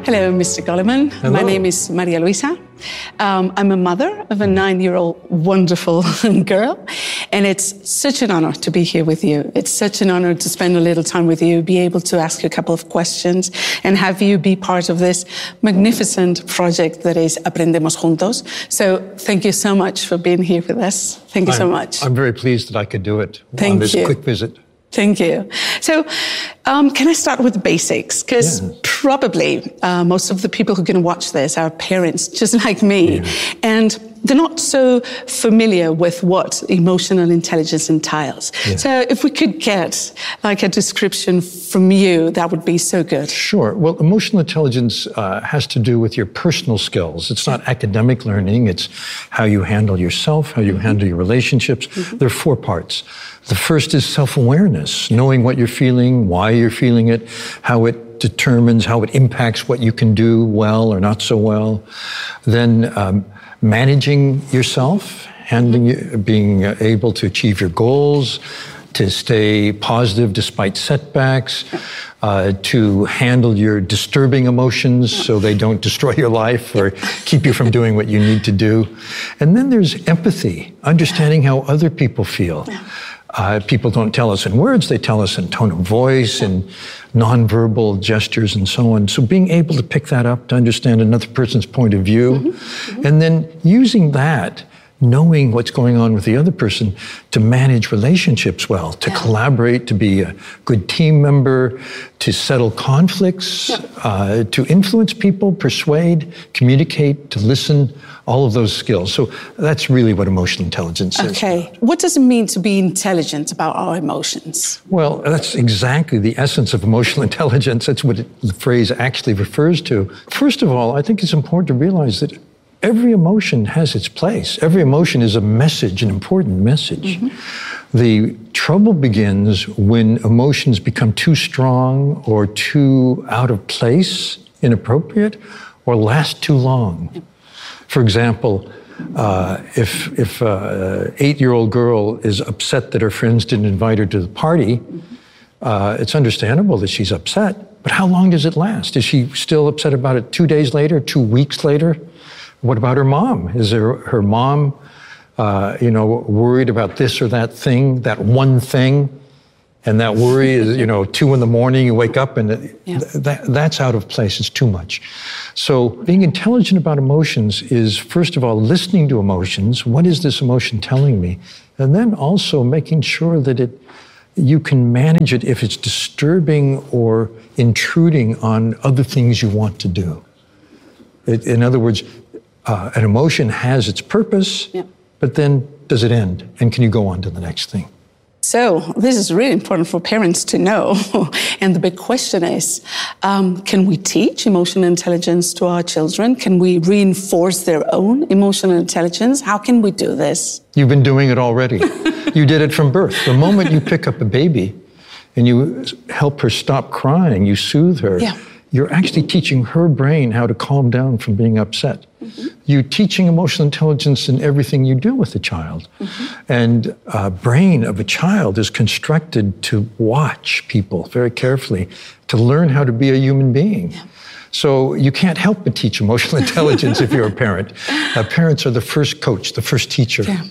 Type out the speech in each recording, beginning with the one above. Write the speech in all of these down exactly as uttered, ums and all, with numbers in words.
Hello, Mister Goleman. Hello. My name is Maria Luisa. Um, I'm a mother of a nine-year-old wonderful girl, and it's such an honor to be here with you. It's such an honor to spend a little time with you, be able to ask you a couple of questions, and have you be part of this magnificent project that is Aprendemos Juntos. So thank you so much for being here with us. Thank you I'm, so much. I'm very pleased that I could do it Thank on this you. quick visit. Thank you. So um, can I start with the basics? Because Yes. probably uh, most of the people who are going to watch this are parents just like me. Yeah. And they're not so familiar with what emotional intelligence entails. Yeah. So if we could get like a description from you, that would be so good. Sure. Well, emotional intelligence uh, has to do with your personal skills. It's not academic learning. It's how you handle yourself, how you Mm-hmm. handle your relationships. Mm-hmm. There are four parts. The first is self-awareness, knowing what you're feeling, why you're feeling it, how it determines, how it impacts what you can do well or not so well. Then um, managing yourself, handling, being able to achieve your goals, to stay positive despite setbacks, uh, to handle your disturbing emotions so they don't destroy your life or keep you from doing what you need to do. And then there's empathy, understanding how other people feel. Uh, people don't tell us in words, they tell us in tone of voice and nonverbal gestures and so on. So being able to pick that up, to understand another person's point of view, mm-hmm. Mm-hmm. and then using that, knowing what's going on with the other person, to manage relationships well, to yeah. collaborate, to be a good team member, to settle conflicts, yeah. uh, to influence people, persuade, communicate, to listen, all of those skills. So that's really what emotional intelligence is. Okay. What does it mean to be intelligent about our emotions? Well, that's exactly the essence of emotional intelligence. That's what it, the phrase actually refers to. First of all, I think it's important to realize that every emotion has its place. Every emotion is a message, an important message. Mm-hmm. The trouble begins when emotions become too strong or too out of place, inappropriate, or last too long. Yep. For example, uh, if if an eight-year-old girl is upset that her friends didn't invite her to the party, mm-hmm. uh, it's understandable that she's upset, but how long does it last? Is she still upset about it two days later, two weeks later? What about her mom? Is there, her mom, uh, you know, worried about this or that thing, that one thing, and that worry is, you know, two in the morning, you wake up and yeah. th- that, that's out of place. It's too much. So being intelligent about emotions is, first of all, listening to emotions. What is this emotion telling me? And then also making sure that it, you can manage it if it's disturbing or intruding on other things you want to do. It, in other words, Uh, an emotion has its purpose, yeah. but then does it end? And can you go on to the next thing? So this is really important for parents to know. And the big question is, um, can we teach emotional intelligence to our children? Can we reinforce their own emotional intelligence? How can we do this? You've been doing it already. You did it from birth. The moment you pick up a baby and you help her stop crying, you soothe her, yeah. you're actually teaching her brain how to calm down from being upset. Mm-hmm. You're teaching emotional intelligence in everything you do with the child. Mm-hmm. And uh, brain of a child is constructed to watch people very carefully, to learn how to be a human being. Yeah. So you can't help but teach emotional intelligence if you're a parent. Uh, parents are the first coach, the first teacher. Yeah.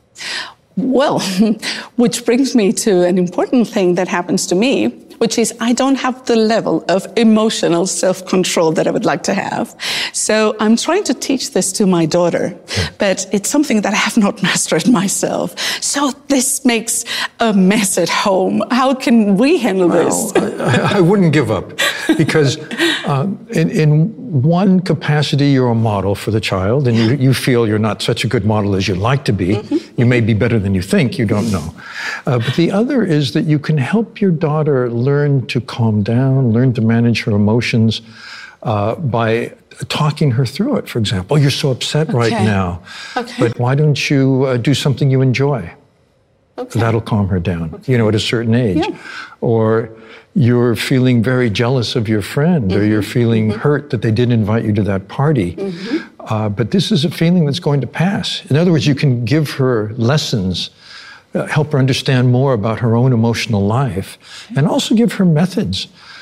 Well, which brings me to an important thing that happens to me, which is I don't have the level of emotional self-control that I would like to have. So I'm trying to teach this to my daughter, but it's something that I have not mastered myself. So this makes a mess at home. How can we handle well, this? I, I wouldn't give up, because um, in, in one capacity, you're a model for the child, and you, you feel you're not such a good model as you'd like to be. Mm-hmm. You may be better than you think, you don't know. Uh, but the other is that you can help your daughter learn to calm down, learn to manage her emotions uh, by talking her through it. For example, oh, you're so upset okay. right now, okay. but why don't you uh, do something you enjoy? Okay. That'll calm her down, okay. you know, at a certain age. Yeah. Or you're feeling very jealous of your friend, mm-hmm. or you're feeling mm-hmm. hurt that they didn't invite you to that party. Mm-hmm. Uh, but this is a feeling that's going to pass. In other words, you can give her lessons, uh, help her understand more about her own emotional life, and also give her methods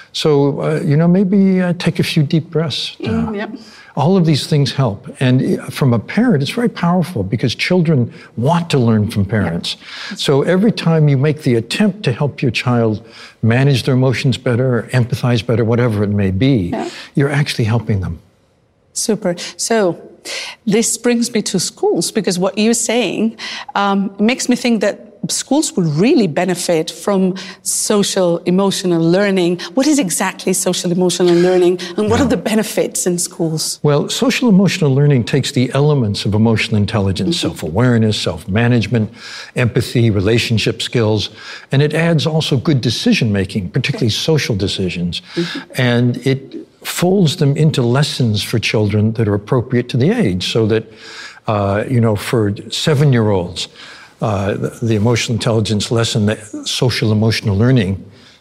So, uh, you know, maybe uh, take a few deep breaths now. Mm, yep. All of these things help. And from a parent, it's very powerful because children want to learn from parents. Yep. So every time you make the attempt to help your child manage their emotions better, or empathize better, whatever it may be, yeah. you're actually helping them. Super. So this brings me to schools, because what you're saying um, makes me think that schools will really benefit from social emotional learning. What is exactly social emotional learning, and what yeah. are the benefits in schools? Well, social emotional learning takes the elements of emotional intelligence, mm-hmm. self-awareness, self-management, empathy, relationship skills, and it adds also good decision-making, particularly okay. social decisions, mm-hmm. and it folds them into lessons for children that are appropriate to the age, so that, uh, you know, for seven-year-olds, Uh, the, the emotional intelligence lesson, the social emotional learning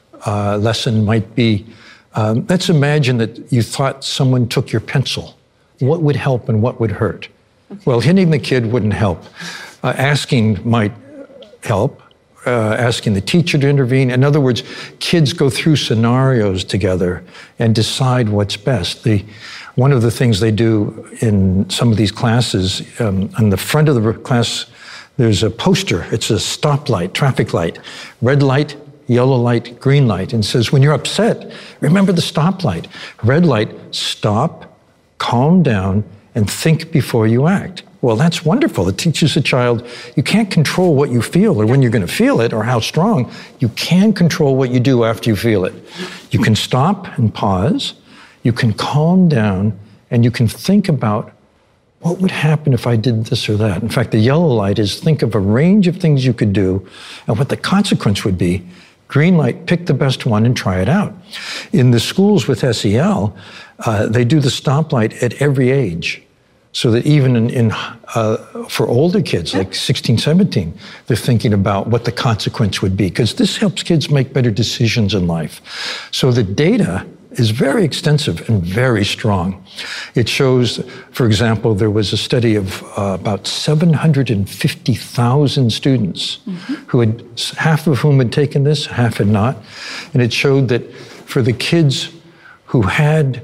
uh, lesson might be, um, let's imagine that you thought someone took your pencil. What would help and what would hurt? Okay. Well, hitting the kid wouldn't help. Uh, asking might help. Uh, asking the teacher to intervene. In other words, kids go through scenarios together and decide what's best. The, one of the things they do in some of these classes, um, on the front of the class, there's a poster. It's a stoplight, traffic light, red light, yellow light, green light, and it says, when you're upset, remember the stoplight. Red light, stop, calm down, and think before you act. Well, that's wonderful. It teaches a child you can't control what you feel or when you're going to feel it or how strong. You can control what you do after you feel it. You can stop and pause. You can calm down, and you can think about what would happen if I did this or that? In fact, the yellow light is think of a range of things you could do and what the consequence would be. Green light, pick the best one and try it out. In the schools with S E L, uh, they do the stoplight at every age, so that even in, in uh, for older kids, like sixteen, seventeen, they're thinking about what the consequence would be, because this helps kids make better decisions in life. So the data is very extensive and very strong. It shows, for example, there was a study of uh, about seven hundred fifty thousand students mm-hmm. who had, half of whom had taken this, half had not. And it showed that for the kids who had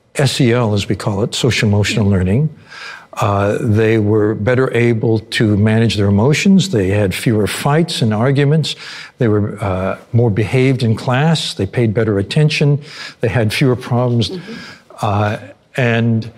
S E L, as we call it, social emotional yeah. learning, uh, they were better able to manage their emotions. They had fewer fights and arguments. They were uh, more behaved in class. They paid better attention. They had fewer problems. Mm-hmm. Uh, and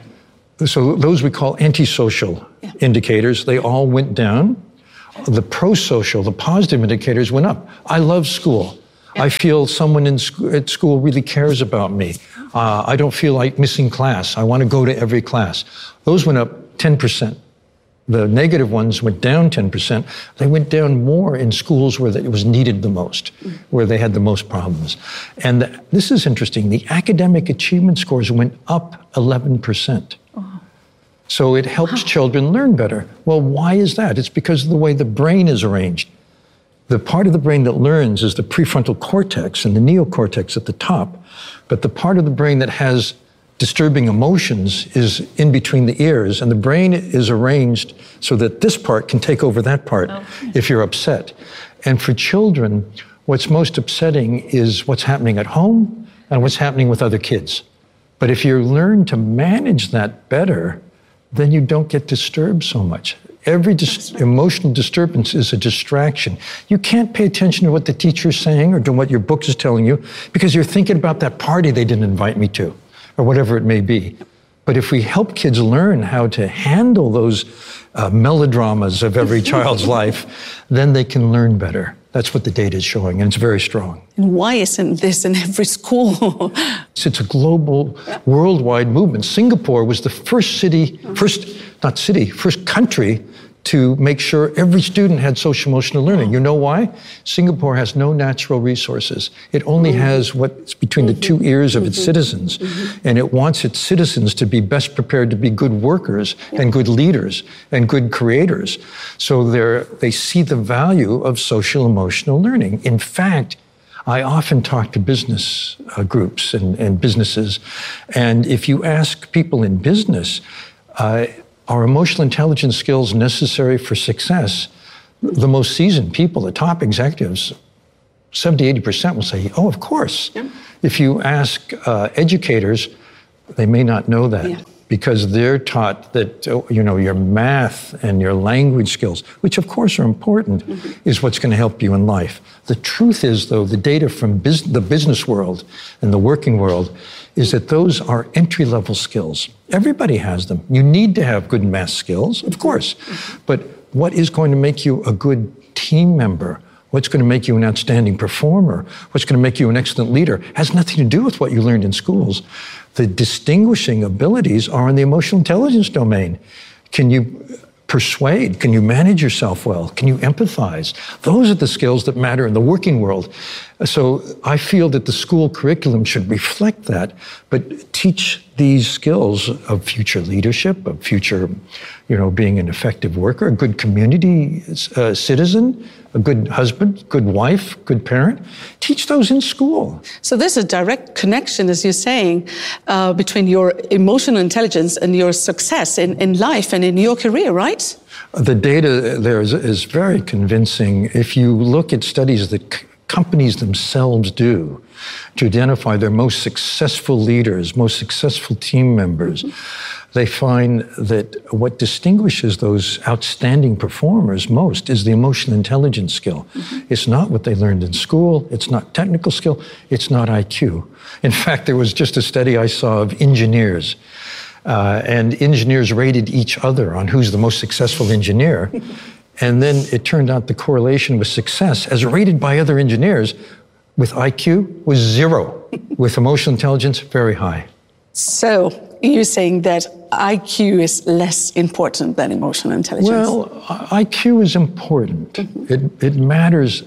so those we call antisocial yeah. indicators, they all went down. The pro-social, the positive indicators went up. I love school. Yeah. I feel someone in sc- at school really cares about me. Uh, I don't feel like missing class. I want to go to every class. Those went up ten percent. The negative ones went down ten percent. They went down more in schools where it was needed the most, where they had the most problems. And the, this is interesting. The academic achievement scores went up eleven percent. Oh. So it helps wow. children learn better. Well, why is that? It's because of the way the brain is arranged. The part of the brain that learns is the prefrontal cortex and the neocortex at the top. But the part of the brain that has disturbing emotions is in between the ears, and the brain is arranged so that this part can take over that part okay. if you're upset. And for children, what's most upsetting is what's happening at home and what's happening with other kids. But if you learn to manage that better, then you don't get disturbed so much. Every dis- emotional disturbance is a distraction. You can't pay attention to what the teacher's saying or to what your book is telling you because you're thinking about that party they didn't invite me to, or whatever it may be. But if we help kids learn how to handle those uh, melodramas of every child's life, then they can learn better. That's what the data is showing, and it's very strong. And why isn't this in every school? It's a global, worldwide movement. Singapore was the first city, first, not city, first country to make sure every student had social emotional learning. You know why? Singapore has no natural resources. It only mm-hmm. has what's between mm-hmm. the two ears of mm-hmm. its citizens. Mm-hmm. And it wants its citizens to be best prepared to be good workers yeah. and good leaders and good creators. So they're, they see the value of social emotional learning. In fact, I often talk to business uh, groups and, and businesses. And if you ask people in business, uh, are emotional intelligence skills necessary for success? The most seasoned people, the top executives, seventy, eighty percent will say, oh, of course. Yeah. If you ask uh, educators, they may not know that. Yeah. Because they're taught that, you know, your math and your language skills, which of course are important, mm-hmm. is what's going to help you in life. The truth is, though, the data from bus- the business world and the working world is that those are entry-level skills. Everybody has them. You need to have good math skills, of course. Mm-hmm. But what is going to make you a good team member? What's going to make you an outstanding performer? What's going to make you an excellent leader has nothing to do with what you learned in schools. The distinguishing abilities are in the emotional intelligence domain. Can you persuade? Can you manage yourself well? Can you empathize? Those are the skills that matter in the working world. So I feel that the school curriculum should reflect that, but teach these skills of future leadership, of future, you know, being an effective worker, a good community uh, citizen, a good husband, good wife, good parent. Teach those in school. So there's a direct connection, as you're saying, uh, between your emotional intelligence and your success in, in life and in your career, right? The data there is, is very convincing. If you look at studies that c- companies themselves do to identify their most successful leaders, most successful team members, mm-hmm. they find that what distinguishes those outstanding performers most is the emotional intelligence skill. Mm-hmm. It's not what they learned in school. It's not technical skill. It's not I Q. In fact, there was just a study I saw of engineers. Uh, and engineers rated each other on who's the most successful engineer. And then it turned out the correlation with success, as rated by other engineers, with I Q was zero. With emotional intelligence, very high. So you're saying that I Q is less important than emotional intelligence? Well, I Q is important. Mm-hmm. It, it matters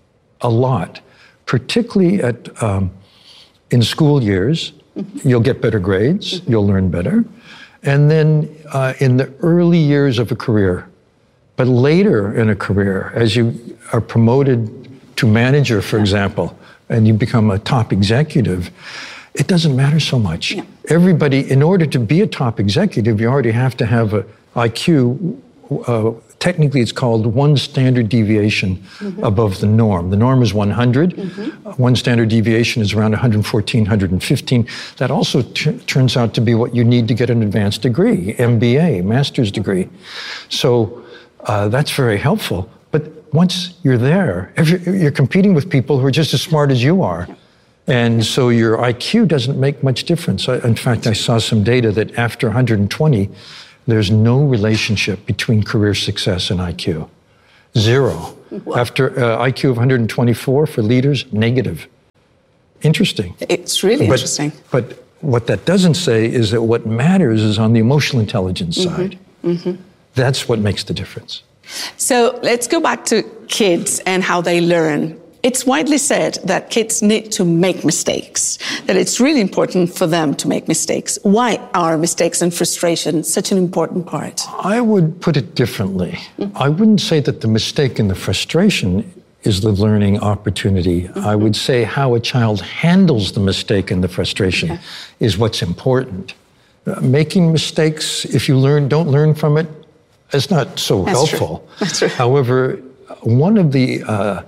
a lot, particularly at um, in school years. Mm-hmm. You'll get better grades, mm-hmm. you'll learn better. And then uh, in the early years of a career, but later in a career, as you are promoted to manager, for yeah. example, and you become a top executive, it doesn't matter so much. Yeah. Everybody, in order to be a top executive, you already have to have an I Q, uh, technically it's called one standard deviation mm-hmm. above the norm. The norm is one hundred. Mm-hmm. Uh, one standard deviation is around one fourteen, one fifteen. That also t- turns out to be what you need to get an advanced degree, M B A, master's degree. So uh, that's very helpful. But once you're there, every, you're competing with people who are just as smart as you are. And so your I Q doesn't make much difference. I, in fact, I saw some data that after one hundred twenty, there's no relationship between career success and I Q. Zero. Wow. After uh, I Q of one hundred twenty-four for leaders, negative. Interesting. It's really but, interesting. But what that doesn't say is that what matters is on the emotional intelligence mm-hmm. side. Mm-hmm. That's what makes the difference. So let's go back to kids and how they learn. It's widely said that kids need to make mistakes, that it's really important for them to make mistakes. Why are mistakes and frustration such an important part? I would put it differently. Mm-hmm. I wouldn't say that the mistake and the frustration is the learning opportunity. Mm-hmm. I would say how a child handles the mistake and the frustration okay. is what's important. Uh, making mistakes, if you learn, don't learn from it, is not so That's helpful. True. That's true. However, one of the uh,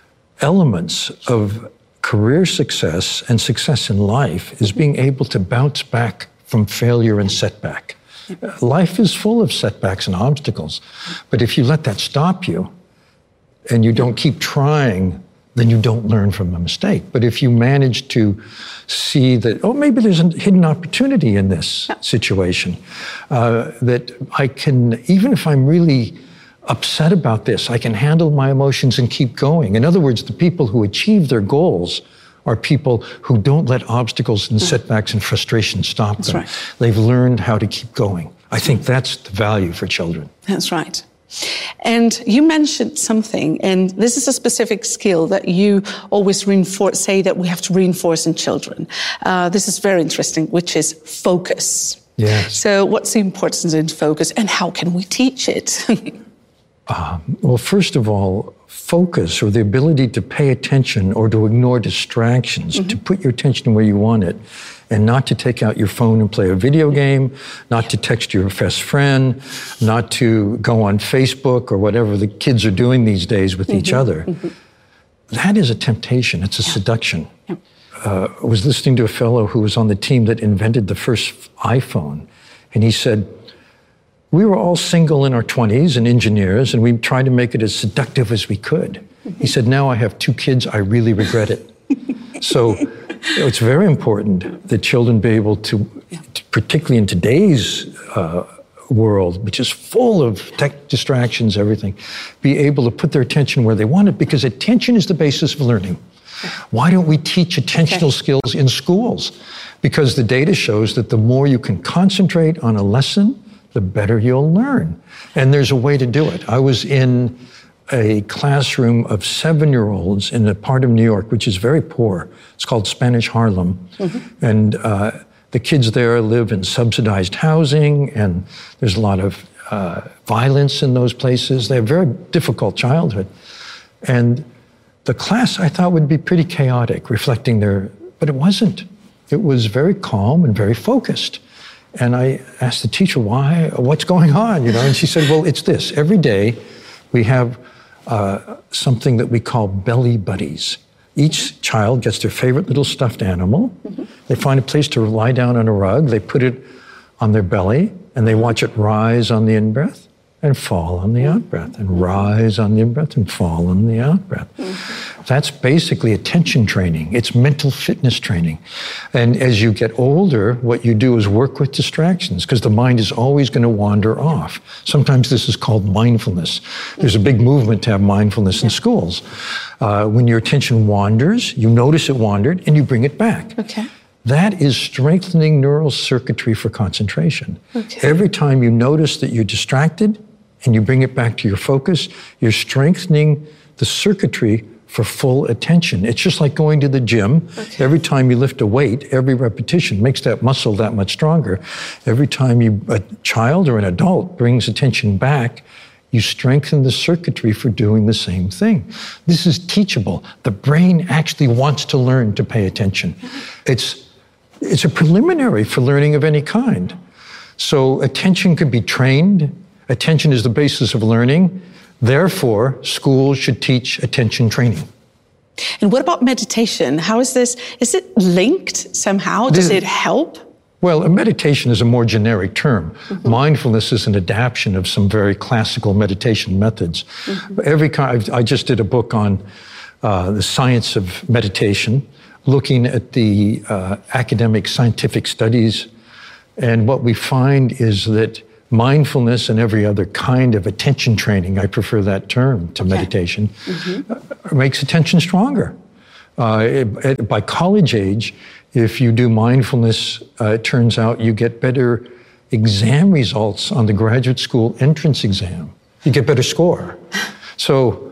elements of career success and success in life is being able to bounce back from failure and setback. Uh, life is full of setbacks and obstacles, but if you let that stop you and you don't keep trying, then you don't learn from a mistake. But if you manage to see that, oh, maybe there's a hidden opportunity in this situation, uh, that I can, even if I'm really upset about this, I can handle my emotions and keep going. In other words, the people who achieve their goals are people who don't let obstacles and setbacks and frustration stop That's them. Right. They've learned how to keep going. I think that's the value for children. That's right. And you mentioned something, and this is a specific skill that you always reinforce, say that we have to reinforce in children. Uh, this is very interesting, which is focus. Yes. So what's the importance in focus, and how can we teach it? Um, well, first of all, focus, or the ability to pay attention or to ignore distractions, mm-hmm. to put your attention where you want it, and not to take out your phone and play a video game, not to text your best friend, not to go on Facebook or whatever the kids are doing these days with mm-hmm. each other. Mm-hmm. that is a temptation. It's a yeah. seduction. Yeah. Uh, I was listening to a fellow who was on the team that invented the first iPhone, and he said, we were all single in our twenties and engineers, and we tried to make it as seductive as we could. Mm-hmm. He said, now I have two kids, I really regret it. So it's very important that children be able to, yeah. particularly in today's uh, world, which is full of tech distractions, everything, be able to put their attention where they want it, because attention is the basis of learning. Why don't we teach attentional okay. skills in schools? Because the data shows that the more you can concentrate on a lesson, the better you'll learn. And there's a way to do it. I was in a classroom of seven-year-olds in a part of New York, which is very poor. It's called Spanish Harlem. Mm-hmm. And uh, the kids there live in subsidized housing, and there's a lot of uh, violence in those places. They have a very difficult childhood. And the class, I thought, would be pretty chaotic, reflecting their, but it wasn't. It was very calm and very focused. And I asked the teacher, why, what's going on, you know? And she said, well, it's this. Every day we have uh, something that we call belly buddies. Each child gets their favorite little stuffed animal. Mm-hmm. They find a place to lie down on a rug. They put it on their belly, and they watch it rise on the in-breath and fall on the out-breath, and rise on the in-breath and fall on the out-breath. Mm-hmm. That's basically attention training. It's mental fitness training. And as you get older, what you do is work with distractions, because the mind is always going to wander off. Sometimes this is called mindfulness. There's a big movement to have mindfulness in schools. Uh, when your attention wanders, you notice it wandered, and you bring it back. Okay. That is strengthening neural circuitry for concentration. Okay. Every time you notice that you're distracted and you bring it back to your focus, you're strengthening the circuitry for full attention. It's just like going to the gym. Okay. Every time you lift a weight, every repetition makes that muscle that much stronger. Every time you, a child or an adult brings attention back, you strengthen the circuitry for doing the same thing. This is teachable. The brain actually wants to learn to pay attention. It's, it's a preliminary for learning of any kind. So attention can be trained. Attention is the basis of learning. Therefore, schools should teach attention training. And what about meditation? How is this, is it linked somehow? Does it help? Well, a meditation is a more generic term. Mm-hmm. Mindfulness is an adaptation of some very classical meditation methods. Mm-hmm. Every kind, I just did a book on uh, the science of meditation, looking at the uh, academic scientific studies. And what we find is that mindfulness and every other kind of attention training, I prefer that term to okay. meditation, mm-hmm. uh, makes attention stronger. Uh, it, it, by college age, if you do mindfulness, uh, it turns out you get better exam results on the graduate school entrance exam. You get better score. So,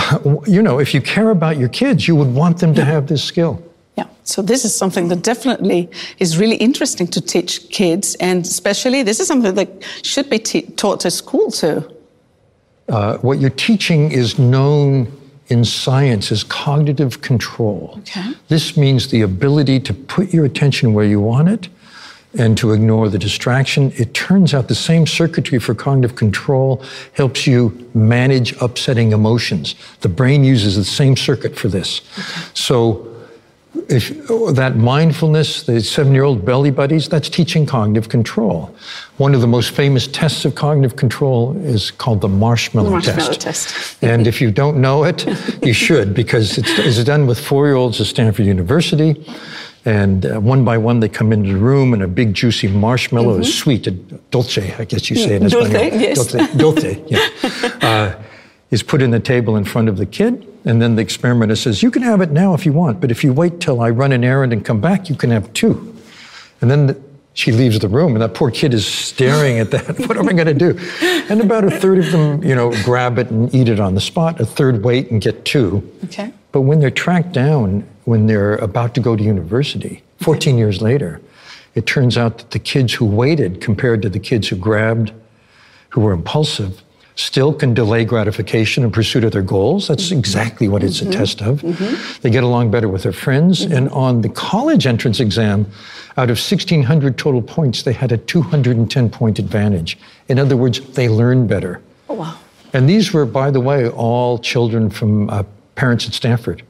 you know, if you care about your kids, you would want them to have this skill. Yeah, so this is something that definitely is really interesting to teach kids, and especially this is something that should be te- taught at school too. Uh, what you're teaching is known in science as cognitive control. Okay. This means the ability to put your attention where you want it and to ignore the distraction. It turns out the same circuitry for cognitive control helps you manage upsetting emotions. The brain uses the same circuit for this. Okay. So if that mindfulness, the seven-year-old belly buddies, that's teaching cognitive control. One of the most famous tests of cognitive control is called the marshmallow, marshmallow test. test. And if you don't know it, you should, because it's, it's done with four-year-olds at Stanford University. And uh, one by one, they come into the room, and a big, juicy marshmallow mm-hmm. is sweet, a dulce, I guess you say it in Dulce, Spanish. yes. Dulce, dulce, yeah. Uh, is put in the table in front of the kid, and then the experimenter says, you can have it now if you want, but if you wait till I run an errand and come back, you can have two. And then the, she leaves the room, and that poor kid is staring at that. What am I going to do? And about a third of them, you know, grab it and eat it on the spot. A third wait and get two. Okay. But when they're tracked down, when they're about to go to university, fourteen okay. years later, it turns out that the kids who waited compared to the kids who grabbed, who were impulsive, still can delay gratification in pursuit of their goals. That's mm-hmm. exactly what it's mm-hmm. a test of. Mm-hmm. They get along better with their friends. Mm-hmm. And on the college entrance exam, out of sixteen hundred total points, they had a two hundred ten point advantage. In other words, they learned better. Oh, wow. And these were, by the way, all children from uh, parents at Stanford.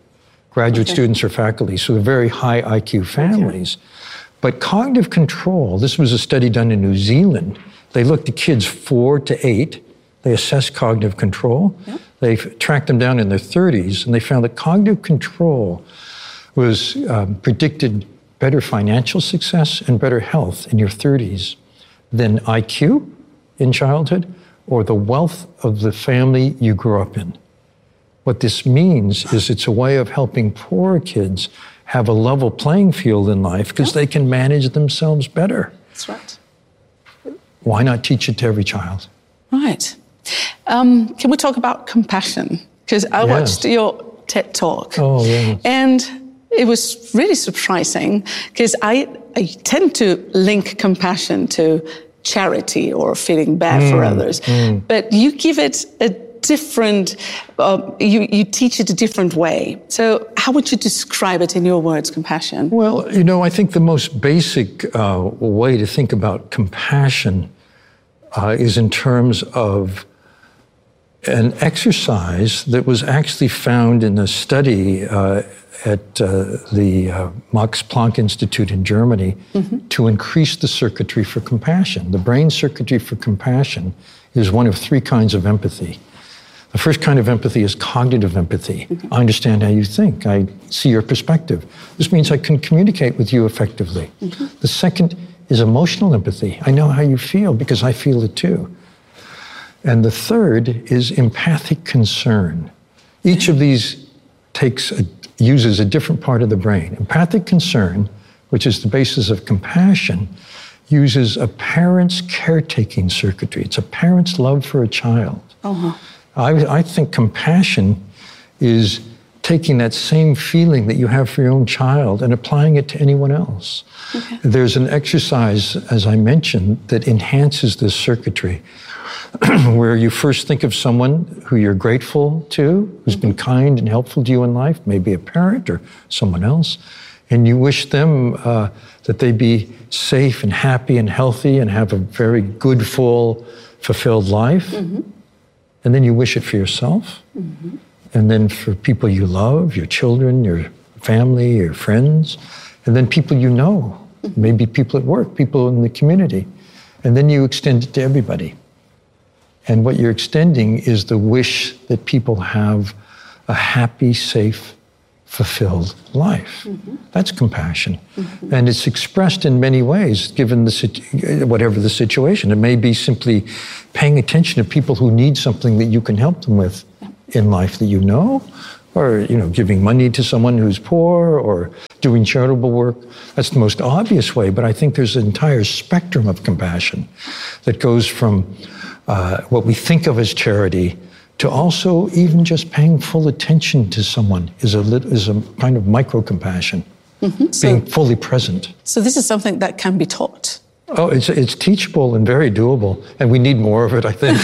graduate okay. students or faculty, so they're very high I Q families. Okay. But cognitive control, this was a study done in New Zealand. They looked at kids four to eight. They assessed cognitive control. Yep. They tracked them down in their thirties, and they found that cognitive control was um, predicted better financial success and better health in your thirties than I Q in childhood or the wealth of the family you grew up in. What this means is it's a way of helping poorer kids have a level playing field in life because they can manage themselves better. That's right. Why not teach it to every child? Right. Um, can we talk about compassion? Because I yes. watched your TED Talk. Oh, yes. And it was really surprising because I, I tend to link compassion to charity or feeling bad mm, for others. Mm. But you give it a different, uh, you, you teach it a different way. So how would you describe it in your words, compassion? Well, you know, I think the most basic uh, way to think about compassion uh, is in terms of an exercise that was actually found in a study uh, at uh, the uh, Max Planck Institute in Germany mm-hmm. to increase the circuitry for compassion. The brain circuitry for compassion is one of three kinds of empathy. The first kind of empathy is cognitive empathy. Mm-hmm. I understand how you think. I see your perspective. This means I can communicate with you effectively. Mm-hmm. The second is emotional empathy. I know how you feel because I feel it too. And the third is empathic concern. Each of these takes a, uses a different part of the brain. Empathic concern, which is the basis of compassion, uses a parent's caretaking circuitry. It's a parent's love for a child. Uh-huh. I, I think compassion is taking that same feeling that you have for your own child and applying it to anyone else. Okay. There's an exercise, as I mentioned, that enhances this circuitry, where you first think of someone who you're grateful to, who's been kind and helpful to you in life, maybe a parent or someone else, and you wish them uh, that they be safe and happy and healthy and have a very good, full, fulfilled life. Mm-hmm. And then you wish it for yourself, mm-hmm. and then for people you love, your children, your family, your friends, and then people you know, mm-hmm. maybe people at work, people in the community. And then you extend it to everybody. And what you're extending is the wish that people have a happy, safe, fulfilled life. Mm-hmm. That's compassion. Mm-hmm. And it's expressed in many ways, given the whatever the situation. It may be simply paying attention to people who need something that you can help them with yeah. in life that you know, or you know, giving money to someone who's poor, or doing charitable work. That's the most obvious way, but I think there's an entire spectrum of compassion that goes from uh, what we think of as charity to also even just paying full attention to someone is a lit, is a kind of micro-compassion, mm-hmm. so, being fully present. So this is something that can be taught? Oh, it's it's teachable and very doable, and we need more of it, I think.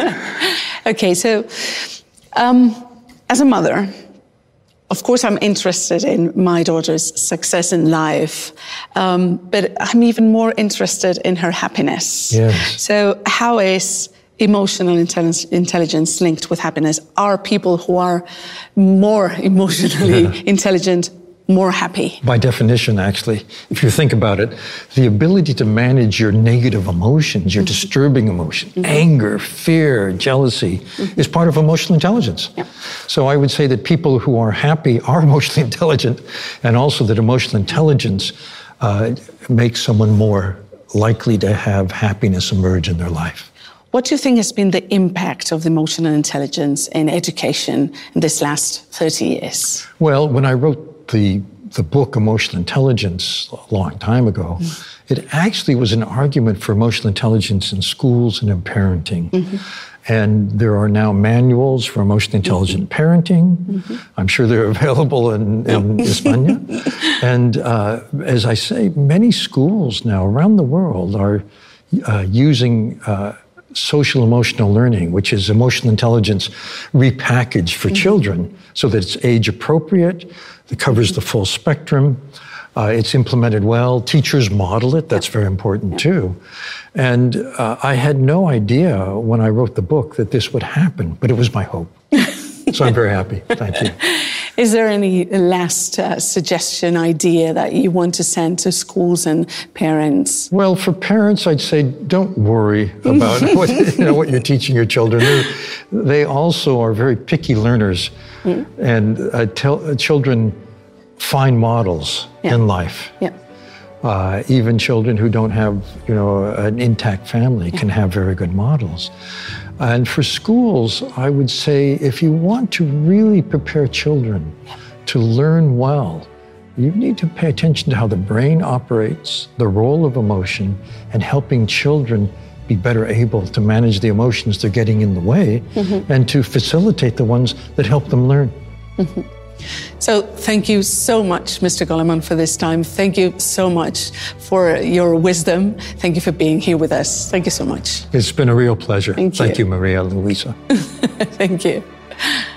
Okay, so um, as a mother, of course I'm interested in my daughter's success in life, um, but I'm even more interested in her happiness. Yes. So how is emotional intelligence linked with happiness? Are people who are more emotionally yeah. intelligent more happy? By definition, actually, if you think about it, the ability to manage your negative emotions, your mm-hmm. disturbing emotions, mm-hmm. anger, fear, jealousy, mm-hmm. is part of emotional intelligence. Yeah. So I would say that people who are happy are emotionally intelligent, and also that emotional intelligence uh, makes someone more likely to have happiness emerge in their life. What do you think has been the impact of emotional intelligence in education in this last thirty years? Well, when I wrote the the book Emotional Intelligence a long time ago, mm. it actually was an argument for emotional intelligence in schools and in parenting. Mm-hmm. And there are now manuals for emotionally intelligent mm-hmm. parenting. Mm-hmm. I'm sure they're available in, in España. And uh, as I say, many schools now around the world are uh, using uh, social emotional learning, which is emotional intelligence repackaged for mm-hmm. children so that it's age appropriate, it covers the full spectrum, uh, it's implemented well, teachers model it, that's very important too. And uh, I had no idea when I wrote the book that this would happen, but it was my hope. So I'm very happy. Thank you. Is there any last uh, suggestion, idea that you want to send to schools and parents? Well, for parents, I'd say don't worry about what, you know, what you're teaching your children. They're, they also are very picky learners, mm. and uh, tell, uh, children find models yeah. in life. Yeah. Uh, even children who don't have, you know, an intact family yeah. can have very good models. And for schools, I would say if you want to really prepare children yeah. to learn well, you need to pay attention to how the brain operates, the role of emotion, and helping children be better able to manage the emotions they're getting in the way mm-hmm. and to facilitate the ones that help them learn. Mm-hmm. So thank you so much, Mister Guillamon, for this time. Thank you so much for your wisdom. Thank you for being here with us. Thank you so much. It's been a real pleasure. Thank you, Thank you Maria Luisa. Thank you.